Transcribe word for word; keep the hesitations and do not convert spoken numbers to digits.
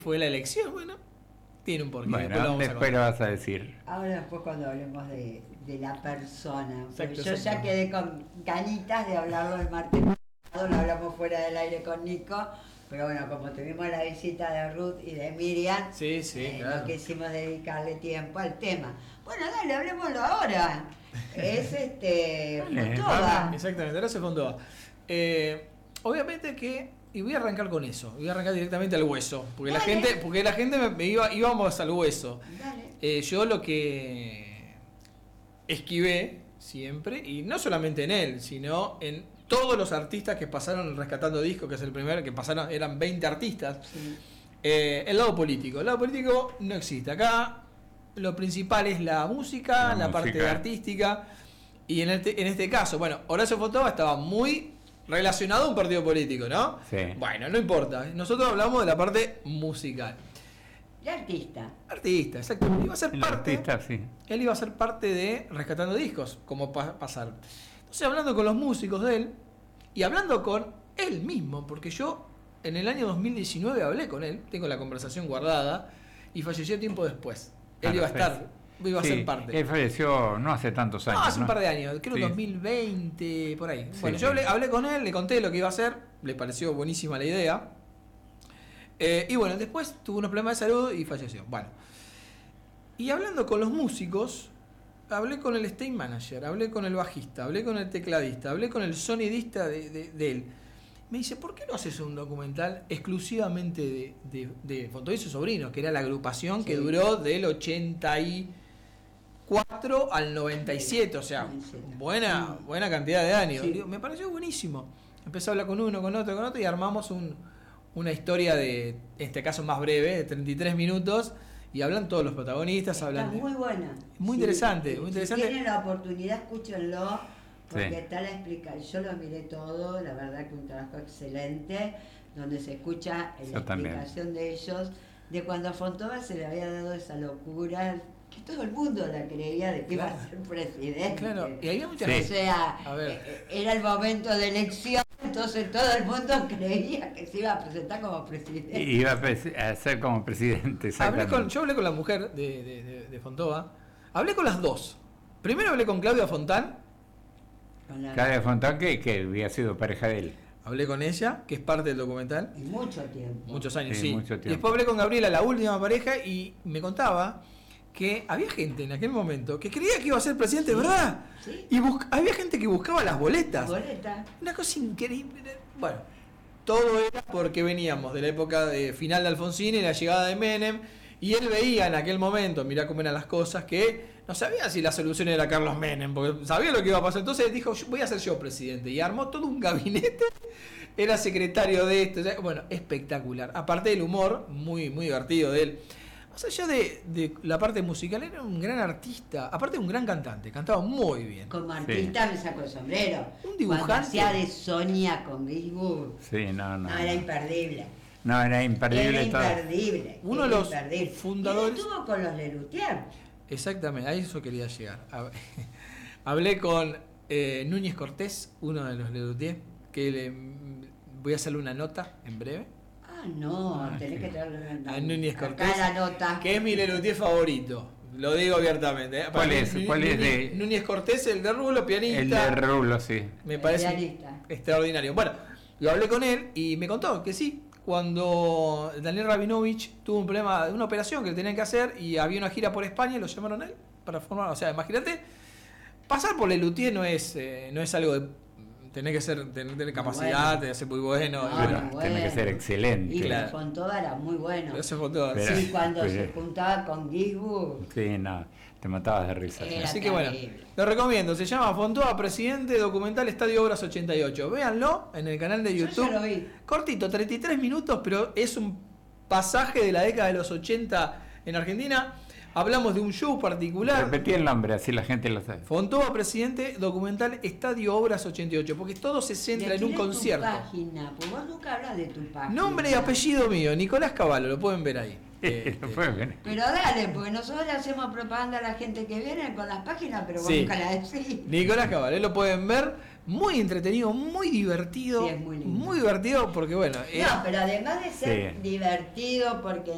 fue la elección, bueno, tiene un porqué. Bueno, después, lo, después lo vas a decir. Ahora después cuando hablemos de, de la persona, Exacto, yo exacto. ya quedé con ganitas de hablarlo el martes pasado, lo hablamos fuera del aire con Nico, pero bueno, como tuvimos la visita de Ruth y de Miriam, Sí, sí, eh, claro. no quisimos dedicarle tiempo al tema. Bueno, dale, hablemoslo ahora. Es este Fontova. Exactamente, ahora se Fontova. Eh, obviamente que, y voy a arrancar con eso, voy a arrancar directamente al hueso, porque Dale. la gente, porque la gente me, me iba, íbamos al hueso. Dale. Eh, yo lo que esquivé siempre, y no solamente en él, sino en todos los artistas que pasaron en Rescatando Discos, que es el primero, que pasaron, eran veinte artistas, Sí. eh, el lado político. El lado político no existe. Acá lo principal es la música, La la, música. parte artística, y en este, en este caso, bueno, Horacio Fontova estaba muy relacionado a un partido político, ¿no? Sí. Bueno, no importa, nosotros hablamos de la parte musical. De artista. Artista, exacto. Iba a ser El parte, artista, sí. él iba a ser parte de Rescatando Discos, como pa- pasar. Entonces, hablando con los músicos de él y hablando con él mismo, porque yo en el año dos mil diecinueve hablé con él, tengo la conversación guardada, y falleció tiempo después. Él Ah, iba a no, estar, iba a Sí, ser parte. Él falleció no hace tantos años. No, hace un ¿no? par de años, creo Sí. dos mil veinte, por ahí. Sí, bueno, sí. yo hablé, hablé con él, le conté lo que iba a hacer, le pareció buenísima la idea. Eh, y bueno, después tuvo unos problemas de salud y falleció. Bueno, y hablando con los músicos, hablé con el stage manager, hablé con el bajista, hablé con el tecladista, hablé con el sonidista de, de- de él. Me dice, ¿por qué no haces un documental exclusivamente de, de, de Fontova y sus sobrinos? Que era la agrupación que Sí. duró del ochenta y cuatro al noventa y siete, o sea, buena, buena cantidad de años. Sí. Digo, me pareció buenísimo. Empecé a hablar con uno, con otro, con otro y armamos un, una historia de, en este caso más breve, de treinta y tres minutos, y hablan todos los protagonistas, Está hablan de- muy buena. Muy interesante, muy interesante. Si tienen la oportunidad, escúchenlo, porque Sí. está la explicación. Yo lo miré todo, la verdad que un trabajo excelente, donde se escucha la Yo también. explicación de ellos, de cuando a Fontova se le había dado esa locura, que todo el mundo la creía de que iba a Claro. ser presidente. Claro, y había mucha Sí. O gente. sea, A ver. eh, era el momento de elección, entonces todo el mundo creía que se iba a presentar como presidente. Y iba a, presi- a ser como presidente, Hablé exactamente. con, yo hablé con la mujer de, de, de- de Fontova, hablé con las dos. Primero hablé con Claudia Fontán, Con la- Claudia Fontán, que, que había sido pareja de él. hablé con ella, que es parte del documental. y mucho tiempo. Muchos años, Sí, sí. mucho tiempo. Y después hablé con Gabriela, la última pareja, y me contaba que había gente en aquel momento que creía que iba a ser presidente, Sí, ¿verdad? sí. Y bus- había gente que buscaba las boletas. Boleta. Una cosa increíble. Bueno, todo era porque veníamos de la época de final de Alfonsín y la llegada de Menem, y él veía en aquel momento, mirá cómo eran las cosas, que no sabía si la solución era Carlos Menem, porque sabía lo que iba a pasar. Entonces dijo, "Yo voy a ser yo presidente", y armó todo un gabinete, era secretario de esto, o sea, bueno, espectacular. Aparte del humor, muy, muy divertido de él. Más allá de, de la parte musical, era un gran artista, aparte un gran cantante, cantaba muy bien. Como artista me saco el sombrero. Un dibujante. Cuando hacía de Sonia con Gisburg. Sí, no, no. No, era imperdible. No, era imperdible Era todo. imperdible. Uno era de los imperdible. fundadores- Y él estuvo con los Lelutier. Exactamente, a eso quería llegar. Hab- Hablé con eh, Núñez Cortés, uno de los Lelutier, que le, voy a hacerle una nota en breve. Ah, no, Ah, tenés sí. que traerle una A Núñez acá Cortés, la nota. que es mi Lelutier favorito. Lo digo abiertamente. ¿eh? Para ¿Cuál mí, es? Núñez- ¿Cuál es Núñez- de- Núñez Cortés, el de Rulo, pianista. El de Rulo, sí. Me El parece pianista. extraordinario. Bueno, lo hablé con él y me contó que sí, cuando Daniel Rabinovich tuvo un problema de una operación que le tenían que hacer y había una gira por España y lo llamaron a él para formar. O sea, imagínate, pasar por Lelutier no es, eh, no es algo de tener que ser, tener, tener capacidad, Bueno. de ser muy bueno. No, Pero muy tiene que bueno. ser excelente. Y Claro. Fontova era muy bueno. Pero eso fue todo. Pero- Sí, cuando Pero- se juntaba con Gisburg. Sí, no, te matabas de risa. Era Así que bueno, terrible. lo recomiendo. Se llama Fontova, presidente documental Estadio Obras ochenta y ocho. Véanlo en el canal de Yo YouTube. ya lo vi. Cortito, treinta y tres minutos, pero es un pasaje de la década de los ochenta en Argentina. Hablamos de un show particular. Repetí el nombre, así la gente lo sabe. Fontova, presidente documental Estadio Obras ochenta y ocho, porque todo se centra en un Decile concierto. Tu página, pues vos nunca hablas de tu página. Nombre y apellido mío, Nicolás Cavallo, lo pueden ver ahí. Lo Este, pueden ver. Pero dale, porque nosotros le hacemos propaganda a la gente que viene con las páginas, pero vos Sí. nunca la decís. Nicolás Cavallo, lo pueden ver, muy entretenido, muy divertido. Sí, es muy lindo. Muy divertido porque bueno, era- No, pero además de ser Sí. divertido, porque